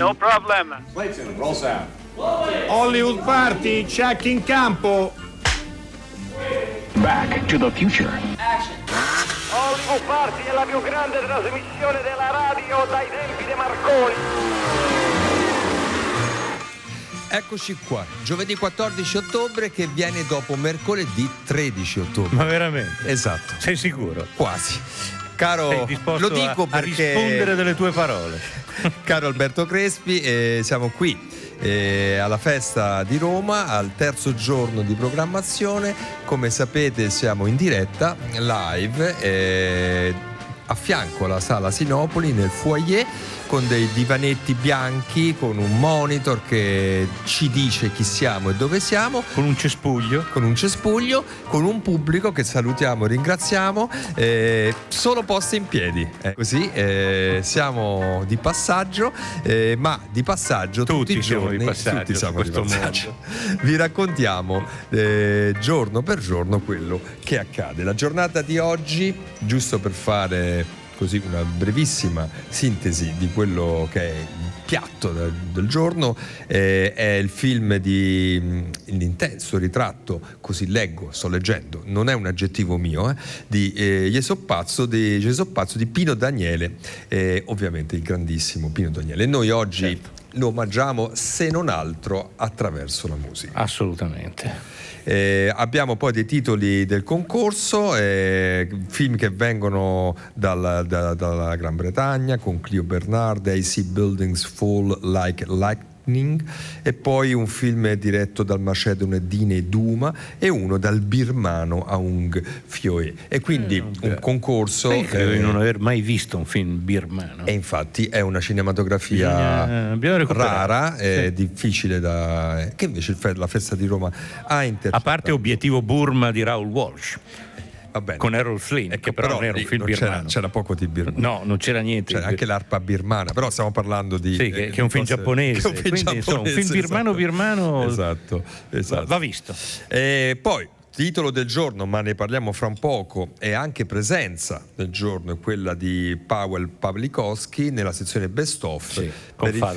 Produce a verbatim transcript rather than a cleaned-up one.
No problem. Clayton, roll sound. Hollywood Party, check in campo. Back to the Future. Hollywood Party è la più grande trasmissione della radio dai tempi di Marconi. Eccoci qua, giovedì quattordici ottobre che viene dopo mercoledì tredici ottobre. Ma veramente? Esatto. Sei sicuro? Quasi. Caro, Sei disposto lo dico a, perché... a rispondere delle tue parole. Caro Alberto Crespi, eh, siamo qui eh, alla festa di Roma, al terzo giorno di programmazione. Come sapete siamo in diretta, live, eh, a fianco alla sala Sinopoli, nel foyer, con dei divanetti bianchi, con un monitor che ci dice chi siamo e dove siamo. Con un cespuglio. Con un cespuglio, con un pubblico che salutiamo e ringraziamo, eh, solo posti in piedi. Eh, così eh, siamo di passaggio, eh, ma di passaggio tutti, tutti i giorni. Di passaggio, tutti siamo questo di passaggio. mondo. Vi raccontiamo eh, giorno per giorno quello che accade. La giornata di oggi, giusto per fare così una brevissima sintesi di quello che è il piatto del, del giorno, eh, è il film di mh, l'intenso ritratto, così leggo, sto leggendo, non è un aggettivo mio, eh, di eh, Jesopazzo di, Jesopazzo di Pino Daniele, eh, ovviamente il grandissimo Pino Daniele. E noi oggi certo. lo omaggiamo, se non altro, attraverso la musica. Assolutamente. Eh, abbiamo poi dei titoli del concorso, eh, film che vengono dalla, da, dalla Gran Bretagna, con Clio Bernard, I See Buildings Fall Like Lightning, e poi un film diretto dal macedone Dine Duma e uno dal birmano Aung Fioe. E quindi eh, un concorso. Beh, credo eh, di non aver mai visto un film birmano. E infatti è una cinematografia rara, è sì. difficile da. Che invece il, la festa di Roma ha interpretato. A parte Obiettivo Burma di Raoul Walsh. Va bene. Con Errol Flynn, che, che però, però non era un film non birmano. C'era, c'era poco di birmano. No, non c'era niente. C'era anche l'arpa birmana, però stiamo parlando di. Sì, che, eh, che è un film giapponese. Che è un film, quindi, giapponese, insomma, un film birmano esatto. birmano. Esatto, esatto. Va visto. E poi. Titolo del giorno, ma ne parliamo fra un poco, e anche presenza del giorno è quella di Paweł Pawlikowski nella sezione Best Of, sì, per il